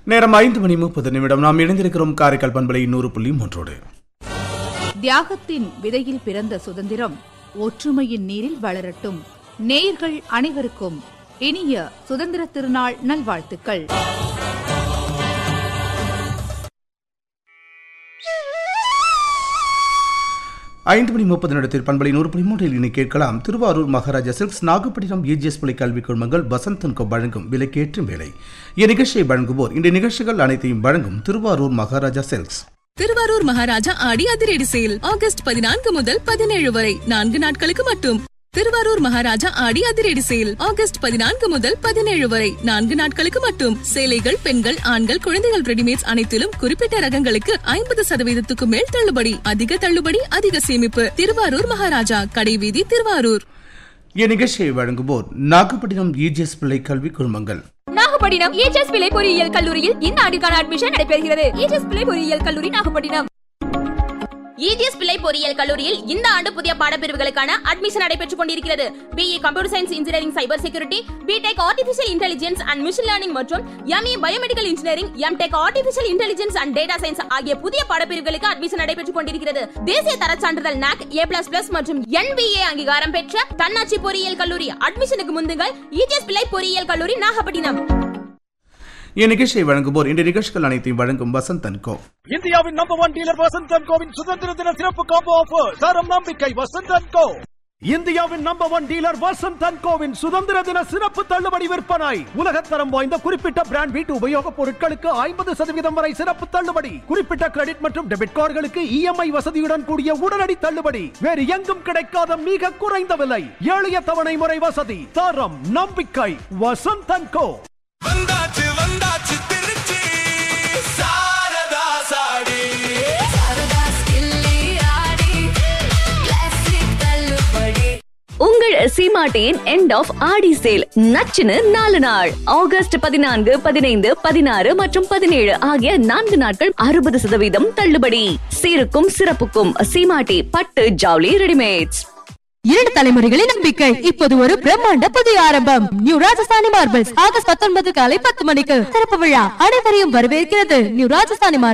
நேரம் 5:30 நாம் இணைந்திருக்கிறோம் காரைக்கால் பண்பலை 100.3. தியாகத்தின் விதையில் பிறந்த சுதந்திரம் ஒற்றுமையின் நீரில் வளரட்டும். நேயர்கள் அனைவருக்கும் இனிய சுதந்திர திருநாள் நல்வாழ்த்துக்கள். ஐந்து மணி 30 பண்பலை 100.3 இனி கேட்கலாம். திருவாரூர் மகாராஜா சில்க்ஸ் நாகப்பட்டினம் EGS பிள்ளை கல்விக் குழுமங்கள் வசந்தன்கோ வழங்கும் விலைக்கேற்றும் வேலை. இந்நிகழ்ச்சியை வழங்குவோர் இந்த நிகழ்ச்சிகள் அனைத்தையும் வழங்கும் திருவாரூர் மகாராஜா சில்க்ஸ். திருவாரூர் மகாராஜா ஆடி அதிரடி சேல் ஆகஸ்ட் 14 முதல் 17 வரை 4 நாட்களுக்கு மட்டும். திருவாரூர் மகாராஜா ஆடி அதிரடி சேல் ஆகஸ்ட் 14 முதல் 17 வரை 4 நாட்களுக்கு மட்டும். சேலைகள், பெண்கள், ஆண்கள், குழந்தைகள் ரெடிமேட்ஸ் அனைத்திலும் குறிப்பிட்ட ரகங்களுக்கு 50% மேல் தள்ளுபடி. அதிக தள்ளுபடி, அதிக சேமிப்பு. திருவாரூர் மகாராஜா, கடைவீதி, திருவாரூர். இந்நிகழ்ச்சியை வழங்குவோர் நாகப்பட்டினம் EGS பிள்ளை கல்விக் குழுமங்கள். நாகப்பட்டினம் EGS பிள்ளை பொறியியல் கல்லூரியில் இந்த ஆண்டிற்கான அட்மிஷன் நடைபெறுகிறது. EGS பிள்ளை பொறியியல் கல்லூரி நாகப்பட்டினம். EGS பிள்ளை பொறியியல் கல்லூரியில் இந்த ஆண்டு புதிய பாடப்பிரிவுகளுக்கான அட்மிஷன் நடைபெற்றுக் கொண்டிருக்கிறது. BE computer science engineering cyber security, BTech artificial intelligence and machine learning மற்றும் ME biomedical engineering, MTech artificial intelligence and data science ஆகிய புதிய பாடப்பிரிவுகளுக்கு அட்மிஷன் நடைபெற்றுக் கொண்டிருக்கிறது. தேசிய தர சான்றிதழ் NAC A++ மற்றும் NBA அங்கீகாரம் பெற்ற தன்னாட்சி பொறியியல் கல்லூரி. அட்மிஷனுக்கு முந்துங்கள். EGS பிள்ளை பொறியியல் கல்லூரி நாகப்பட்டினம். இந்நிகழ்ச்சியை வழங்குவோர் இந்த நிகழ்ச்சிகள் அனைத்தையும் வழங்கும் வசந்தன்கோ. இந்தியாவின் நம்பர் 1 டீலர் வசந்தன்கோவின் சுதந்திர தின சிறப்பு காம்போ ஆஃபர். தரம் நம்பிக்கை வசந்தன்கோ. இந்தியாவின் நம்பர் 1 டீலர் வசந்தன்கோவின் சுதந்திர தின சிறப்பு தள்ளுபடி விற்பனை. உலகத்தரம் வாய்ந்த குறிப்பிட்ட பிராண்ட் வீட்டு உபயோகப் பொருட்களுக்கு 50% வரை சிறப்பு தள்ளுபடி. குறிப்பிட்ட கிரெடிட் மற்றும் டெபிட் கார்டுகளுக்கு EMI வசதியுடன் கூடிய உடனடி தள்ளுபடி. வேறு எங்கும் கிடைக்காத மிக குறைந்த விலை, எளிய தவணை முறை வசதி. தரம் நம்பிக்கை வசந்தன்கோ. வந்தாச்சு வந்தாச்சு திருச்சி சாரதா சாடி. உங்கள் சீமாட்டியின் எண்ட் ஆஃப் ஆடி சேல் நச்சுன்னு 4 நாள். ஆகஸ்ட் 14, 15, 16 மற்றும் 17 ஆகிய 4 நாட்கள் 60% தள்ளுபடி. சீருக்கும் சிறப்புக்கும் சீமாட்டி பட்டு ஜவுளி ரெடிமேட்ஸ். 2 தலைமுறைகளின் நம்பிக்கை இப்போது ஒரு பிரம்மாண்ட புதிய ஆரம்பம். நியூ ராஜஸ்தானி மார்பிள்ஸ் ஆகஸ்ட் 19 காலை 10 மணிக்கு திறப்பு விழா. அனைவரையும் வரவேற்கிறது நியூ ராஜஸ்தானி மார்பிள்ஸ்.